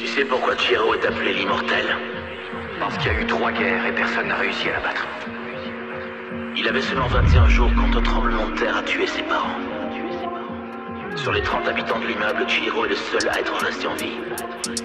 Tu sais pourquoi Chihiro est appelé l'immortel? Parce qu'il y a eu 3 guerres et personne n'a réussi à la battre. Il avait seulement 21 jours quand un tremblement de terre a tué ses parents. Sur les 30 habitants de l'immeuble, Chihiro est le seul à être resté en vie.